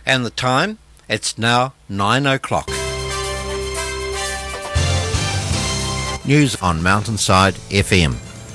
And the time? It's now 9 o'clock. News on Mountainside FM.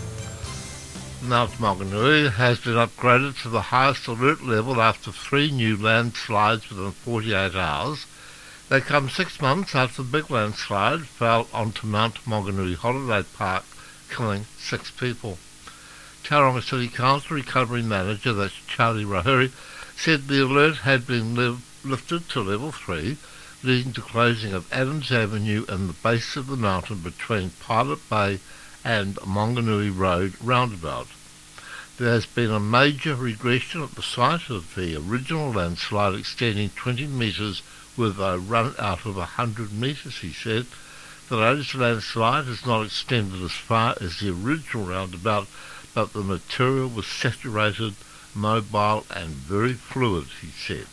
Mount Maunganui has been upgraded to the highest alert level after 3 new landslides within 48 hours. They come 6 months after the big landslide fell onto Mount Maunganui Holiday Park, killing 6 people. Tauranga City Council Recovery Manager, that's Charlie Rahuri, said the alert had been lifted to level 3, leading to closing of Adams Avenue and the base of the mountain between Pilot Bay and Maunganui Road roundabout. There has been a major regression at the site of the original landslide extending 20 metres with a run out of 100 metres, he said. The latest landslide has not extended as far as the original roundabout, but the material was saturated, mobile and very fluid, he said.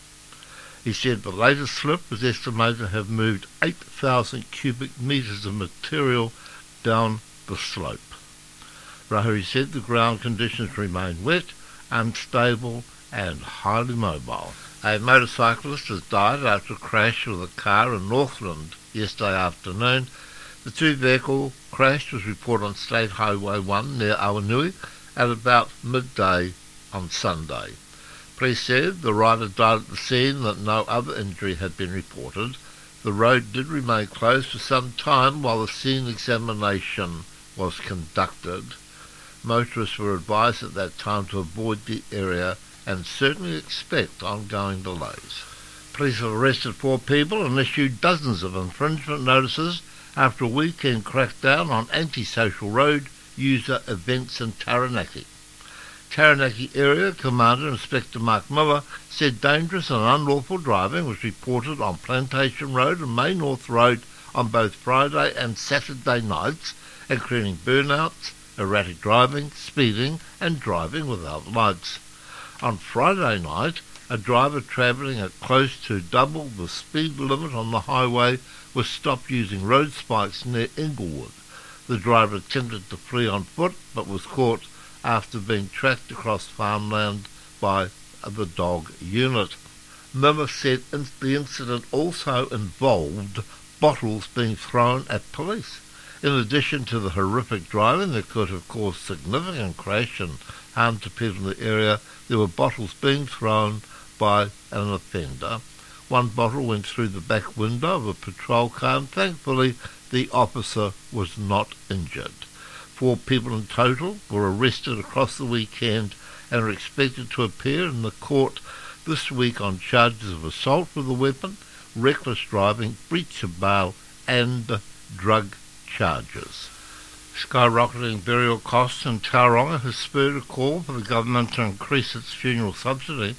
He said the latest slip was estimated to have moved 8,000 cubic metres of material down the slope. Rahuri said the ground conditions remain wet, unstable and highly mobile. A motorcyclist has died after a crash with a car in Northland yesterday afternoon. The 2-vehicle crash was reported on State Highway 1 near Awanui at about midday on Sunday. Police said the rider died at the scene, that no other injury had been reported. The road did remain closed for some time while the scene examination was conducted. Motorists were advised at that time to avoid the area and certainly expect ongoing delays. Police have arrested 4 people and issued dozens of infringement notices after a weekend crackdown on antisocial road user events in Taranaki. Taranaki Area Commander Inspector Mark Miller said dangerous and unlawful driving was reported on Plantation Road and May North Road on both Friday and Saturday nights, including burnouts, erratic driving, speeding and driving without lights. On Friday night, a driver travelling at close to double the speed limit on the highway was stopped using road spikes near Inglewood. The driver attempted to flee on foot but was caught after being tracked across farmland by the dog unit. Miller said the incident also involved bottles being thrown at police. In addition to the horrific driving that could have caused significant crash and harm to people in the area, there were bottles being thrown by an offender. One bottle went through the back window of a patrol car and thankfully the officer was not injured. 4 people in total were arrested across the weekend and are expected to appear in the court this week on charges of assault with a weapon, reckless driving, breach of bail and drug charges. Skyrocketing burial costs in Tauranga has spurred a call for the government to increase its funeral subsidy.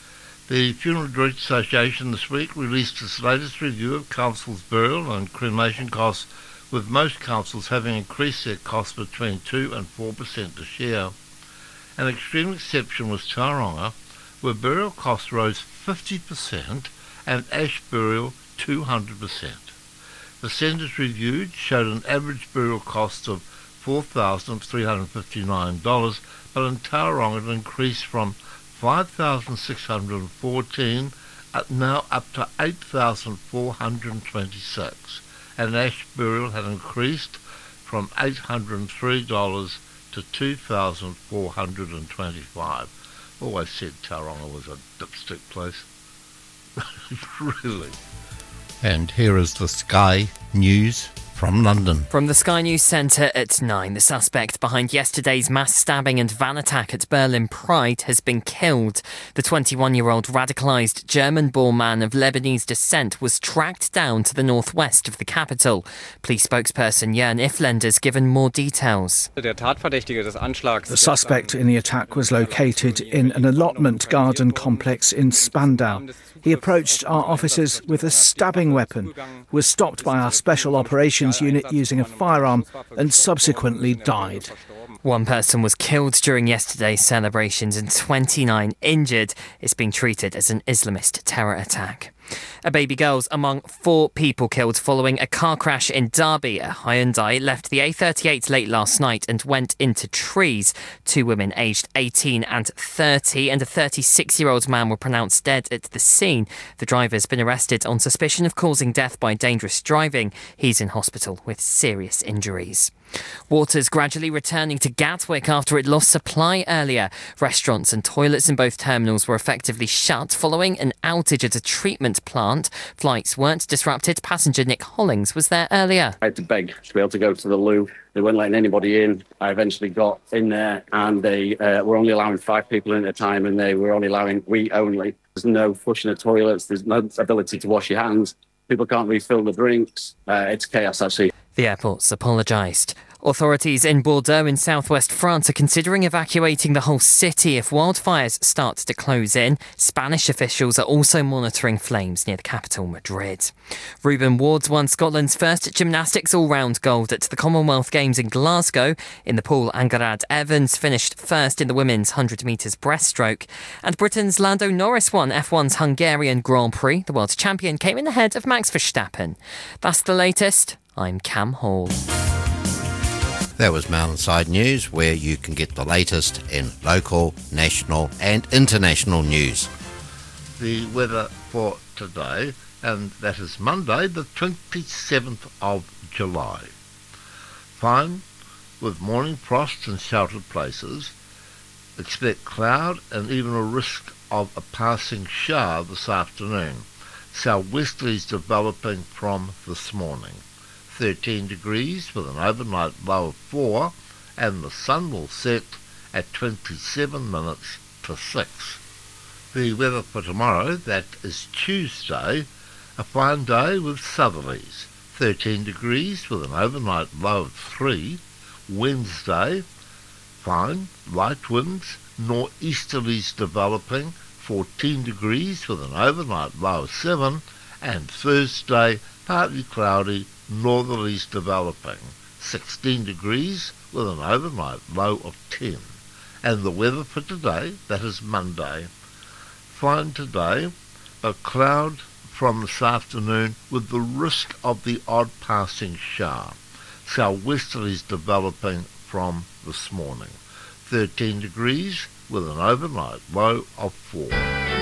The Funeral Directors Association this week released its latest review of councils' burial and cremation costs, with most councils having increased their costs between 2 and 4% this year. An extreme exception was Tauranga, where burial costs rose 50% and ash burial 200%. The centres reviewed showed an average burial cost of $4,359, but in Tauranga it increased from $5,614 now up to $8,426, and ash burial had increased from $803 to $2,425. Always said Tauranga was a dipstick place. Really. And here is the Sky News from London. From the Sky News Centre at 9, the suspect behind yesterday's mass stabbing and van attack at Berlin Pride has been killed. The 21-year-old radicalised German-born man of Lebanese descent was tracked down to the northwest of the capital. Police spokesperson Jörn Iflender has given more details. The suspect in the attack was located in an allotment garden complex in Spandau. He approached our officers with a stabbing weapon, was stopped by our Special Operations Unit using a firearm and subsequently died. One person was killed during yesterday's celebrations and 29 injured. It's being treated as an Islamist terror attack. A baby girl's among 4 people killed following a car crash in Derby. A Hyundai left the A38 late last night and went into trees. 2 women aged 18 and 30 and a 36-year-old man were pronounced dead at the scene. The driver's been arrested on suspicion of causing death by dangerous driving. He's in hospital with serious injuries. Water's gradually returning to Gatwick after it lost supply earlier. Restaurants and toilets in both terminals were effectively shut following an outage at a treatment plant. Flights weren't disrupted. Passenger Nick Hollings was there earlier. I had to beg to be able to go to the loo. They weren't letting anybody in. I eventually got in there and they were only allowing 5 people in at a time, and they were only allowing we only. There's no flushing of toilets. There's no ability to wash your hands. People can't refill the drinks. It's chaos, actually. The airport's apologised. Authorities in Bordeaux in southwest France are considering evacuating the whole city if wildfires start to close in. Spanish officials are also monitoring flames near the capital, Madrid. Ruben Ward's won Scotland's first gymnastics all-round gold at the Commonwealth Games in Glasgow. In the pool, Angarad Evans finished first in the women's 100 metres breaststroke. And Britain's Lando Norris won F1's Hungarian Grand Prix. The world champion came in ahead of Max Verstappen. That's the latest. I'm Cam Hall. That was Mountainside News, where you can get the latest in local, national and international news. The weather for today, and that is Monday, the 27th of July. Fine, with morning frost in sheltered places. Expect cloud and even a risk of a passing shower this afternoon. Southwesterlies developing from this morning. 13 degrees with an overnight low of 4, and the sun will set at 27 minutes to 6. The weather for tomorrow, that is Tuesday, a fine day with southerlies. 13 degrees with an overnight low of 3. Wednesday, fine, light winds, northeasterlies developing. 14 degrees with an overnight low of 7. And Thursday, partly cloudy, northerlies developing, 16 degrees with an overnight low of 10. And the weather for today, that is Monday, fine today, a cloud from this afternoon with the risk of the odd passing shower. Southwesterlies developing from this morning, 13 degrees with an overnight low of 4.